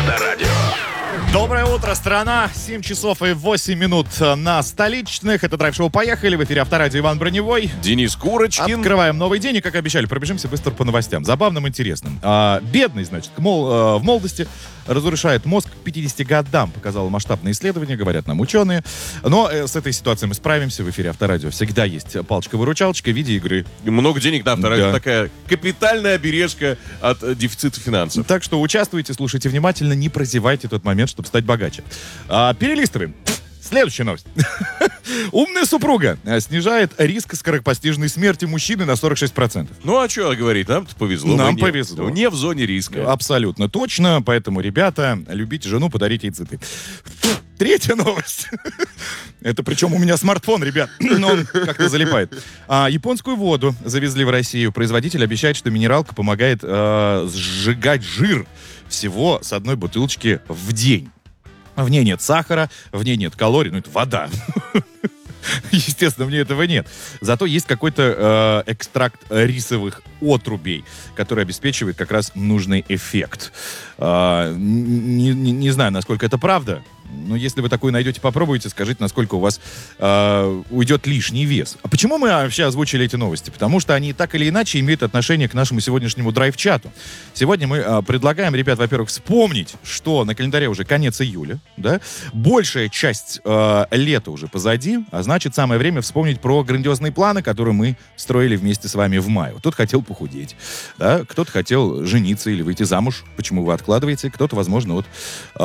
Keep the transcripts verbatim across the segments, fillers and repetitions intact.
Авторадио. Доброе утро, страна. семь часов и восемь минут на столичных. Это драйв-шоу «Поехали». В эфире Авторадио, Иван Броневой. Денис Курочкин. Открываем новый день и, как обещали, пробежимся быстро по новостям. Забавным, интересным. А, бедный, значит, мол, а, в молодости разрушает мозг к пятидесяти годам. Показало масштабное исследование, говорят нам ученые. Но э, с этой ситуацией мы справимся. В эфире Авторадио всегда есть палочка-выручалочка в виде игры. Много денег на Авторадио. Да. Такая капитальная обережка от э, дефицита финансов. Так что участвуйте, слушайте внимательно, не прозевайте тот момент, чтобы стать богаче. А, перелистываем. Следующая новость. Умная супруга снижает риск скоропостижной смерти мужчины на сорок шесть процентов. Ну, а что говорить? Нам-то повезло. Нам Мы не- повезло. Не в зоне риска. Абсолютно точно. Поэтому, ребята, любите жену, подарите ей цветы. Третья новость. Это причем у меня смартфон, ребят. Но он как-то залипает. А, японскую воду завезли в Россию. Производитель обещает, что минералка помогает э, сжигать жир всего с одной бутылочки в день. В ней нет сахара, в ней нет калорий, ну это вода. Естественно, в ней этого нет. Зато есть какой-то э, экстракт рисовых отрубей, который обеспечивает как раз нужный эффект. Э, не, не, не знаю, насколько это правда, но если вы такой найдете, попробуйте, скажите, насколько у вас э, уйдет лишний вес. А почему мы вообще озвучили эти новости? Потому что они так или иначе имеют отношение к нашему сегодняшнему драйв-чату. Сегодня мы э, предлагаем, ребят, во-первых, вспомнить, что на календаре уже конец июля, да? Большая часть э, лета уже позади, а значит, самое время вспомнить про грандиозные планы, которые мы строили вместе с вами в мае. Кто-то хотел похудеть, да? Кто-то хотел жениться или выйти замуж. Почему вы откладываете? Кто-то, возможно, вот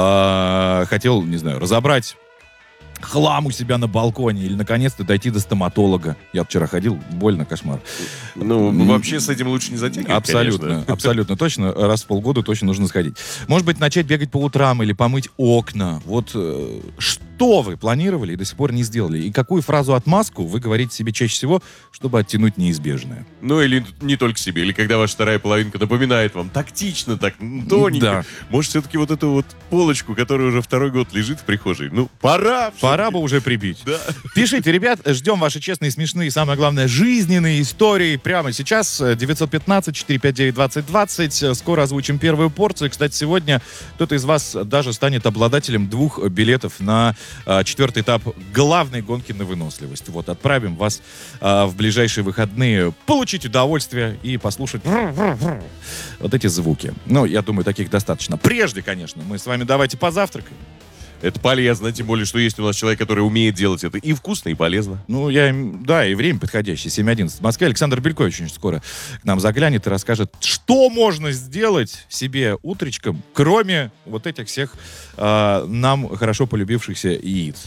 э, хотел, не знаю, разобрать хлам у себя на балконе или, наконец-то, дойти до стоматолога. Я вчера ходил, больно, кошмар. Ну, вообще с этим лучше не затягивать, Абсолютно, конечно. абсолютно точно. Раз в полгода точно нужно сходить. Может быть, начать бегать по утрам или помыть окна. Вот э, что вы планировали и до сих пор не сделали? И какую фразу-отмазку вы говорите себе чаще всего, чтобы оттянуть неизбежное? Ну, или не только себе. Или когда ваша вторая половинка напоминает вам тактично, так тоненько. Да. Может, все-таки вот эту вот полочку, которая уже второй год лежит в прихожей. Ну, пора. Пора бы уже прибить. Да. Пишите, ребят, ждем ваши честные, смешные, самое главное, жизненные истории прямо сейчас. девятьсот пятнадцать четыреста пятьдесят девять двадцать двадцать. Скоро озвучим первую порцию. Кстати, сегодня кто-то из вас даже станет обладателем двух билетов на а, четвертый этап главной гонки на выносливость. Вот, отправим вас а, в ближайшие выходные получить удовольствие и послушать вот эти звуки. Ну, я думаю, таких достаточно. Прежде, конечно, мы с вами давайте позавтракаем. Это полезно, тем более, что есть у нас человек, который умеет делать это и вкусно, и полезно. Ну, я, им- да, и время подходящее, семь одиннадцать. В Москве Александр Белькович очень скоро к нам заглянет и расскажет, что можно сделать себе утречком, кроме вот этих всех э, нам хорошо полюбившихся яиц.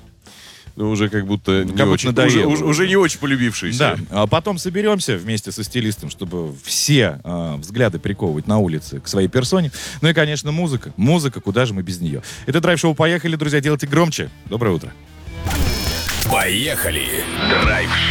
Ну, уже как будто не Как будто очень, надоело. уже, уже- уже не очень полюбившийся. Да, а потом соберемся вместе со стилистом, чтобы все э, взгляды приковывать на улице к своей персоне. Ну и, конечно, музыка. Музыка, куда же мы без нее. Это драйв-шоу «Поехали», друзья, делайте громче. Доброе утро. Поехали. Драйв-шоу.